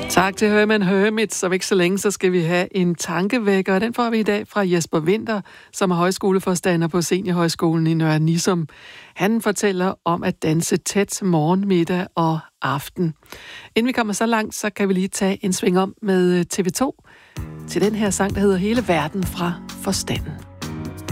Tak til Herman Hermits. Om ikke så længe, så skal vi have en tankevækker, og den får vi i dag fra Jesper Winther, som er højskoleforstander på Seniorhøjskolen i Nørre Nissum. Han fortæller om at danse tæt morgen, middag og aften. Inden vi kommer så langt, så kan vi lige tage en sving om med TV2 til den her sang, der hedder Hele verden fra forstanden.